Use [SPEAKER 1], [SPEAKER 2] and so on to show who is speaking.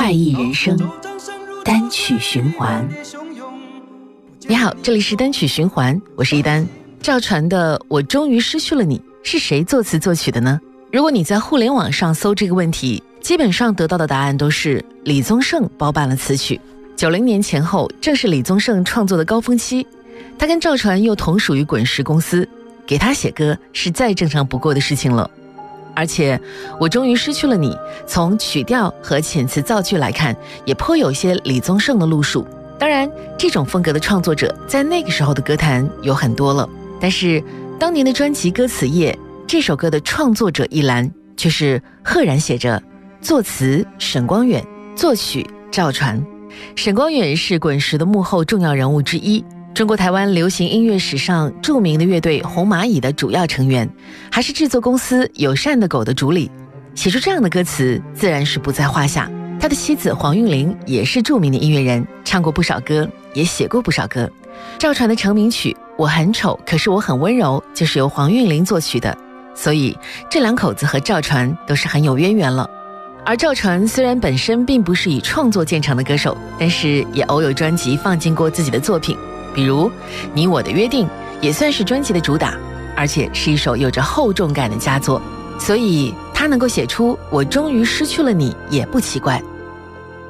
[SPEAKER 1] 怪异人生单曲循环。你好，这里是单曲循环，我是一丹。赵传的《我终于失去了你》是谁作词作曲的呢？如果你在互联网上搜这个问题，基本上得到的答案都是李宗盛包办了词曲。90年前后正是李宗盛创作的高峰期，他跟赵传又同属于滚石公司，给他写歌是再正常不过的事情了。而且我终于失去了你，从曲调和遣词造句来看，也颇有些李宗盛的路数。当然，这种风格的创作者在那个时候的歌坛有很多了，但是当年的专辑歌词页，这首歌的创作者一栏却是赫然写着作词沈光远，作曲赵传。沈光远是滚石的幕后重要人物之一，中国台湾流行音乐史上著名的乐队红蚂蚁的主要成员，还是制作公司友善的狗的主理。写出这样的歌词自然是不在话下。他的妻子黄韵玲也是著名的音乐人，唱过不少歌，也写过不少歌。赵传的成名曲《我很丑可是我很温柔》就是由黄韵玲作曲的，所以这两口子和赵传都是很有渊源了。而赵传虽然本身并不是以创作见长的歌手，但是也偶有专辑放进过自己的作品，比如《你我的约定》也算是专辑的主打，而且是一首有着厚重感的佳作，所以他能够写出《我终于失去了你》也不奇怪。